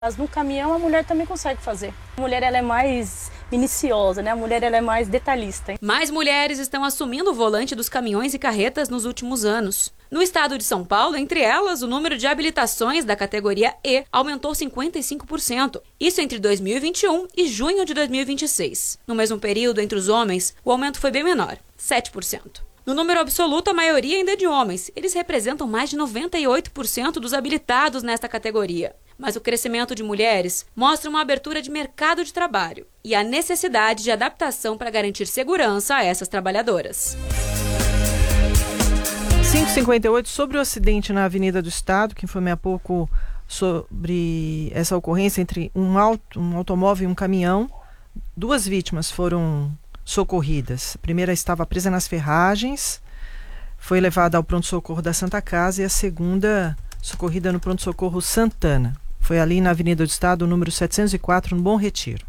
Mas no caminhão a mulher também consegue fazer. A mulher ela é mais minuciosa, né? A mulher ela é mais detalhista. Mais mulheres estão assumindo o volante dos caminhões e carretas nos últimos anos. No estado de São Paulo, entre elas, o número de habilitações da categoria E aumentou 55%. Isso entre 2021 e junho de 2026. No mesmo período, entre os homens, o aumento foi bem menor, 7%. No número absoluto, a maioria ainda é de homens. Eles representam mais de 98% dos habilitados nesta categoria. Mas o crescimento de mulheres mostra uma abertura de mercado de trabalho e a necessidade de adaptação para garantir segurança a essas trabalhadoras. 5h58, sobre o acidente na Avenida do Estado, que informei há pouco sobre essa ocorrência entre um automóvel e um caminhão. 2 vítimas foram socorridas. A primeira estava presa nas ferragens, foi levada ao pronto-socorro da Santa Casa, e a segunda socorrida no pronto-socorro Santana. Foi ali na Avenida do Estado, número 704, no Bom Retiro.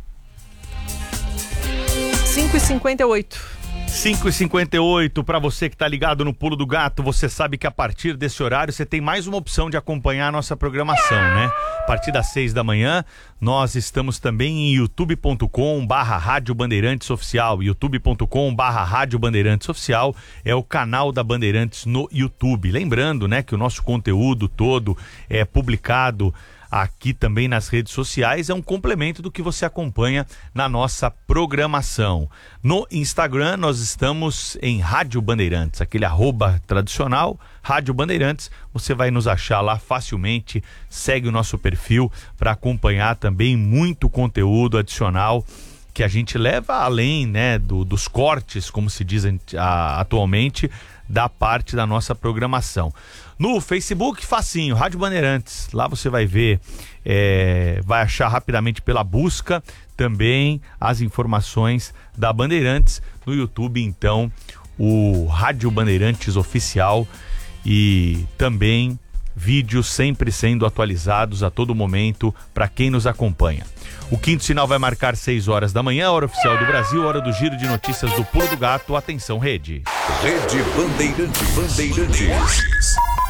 5h58. 5h58, para você que está ligado no Pulo do Gato, você sabe que a partir desse horário você tem mais uma opção de acompanhar a nossa programação, né? A partir das 6 da manhã, nós estamos também em youtube.com/Rádio Bandeirantes Oficial. youtube.com/Rádio Bandeirantes Oficial é o canal da Bandeirantes no YouTube. Lembrando, né, que o nosso conteúdo todo é publicado aqui também nas redes sociais, é um complemento do que você acompanha na nossa programação. No Instagram, nós estamos em Rádio Bandeirantes, aquele @ tradicional, Rádio Bandeirantes. Você vai nos achar lá facilmente, segue o nosso perfil para acompanhar também muito conteúdo adicional que a gente leva além, né, dos cortes, como se diz atualmente, da parte da nossa programação. No Facebook, facinho, Rádio Bandeirantes. Lá você vai ver, vai achar rapidamente pela busca também as informações da Bandeirantes. No YouTube, então, o Rádio Bandeirantes Oficial, e também vídeos sempre sendo atualizados a todo momento para quem nos acompanha. O quinto sinal vai marcar 6 horas da manhã, hora oficial do Brasil, hora do giro de notícias do Pulo do Gato. Atenção, rede. Rede Bandeirantes.